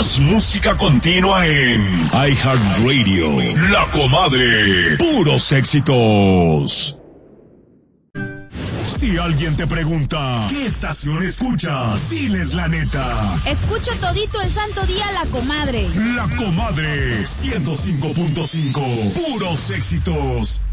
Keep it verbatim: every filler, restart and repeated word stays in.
Más música continua en iHeartRadio. La Comadre. Puros éxitos. Si alguien te pregunta, ¿qué estación escuchas? Diles la neta. Escucho todito el santo día La Comadre. La Comadre, ciento cinco punto cinco. Puros éxitos.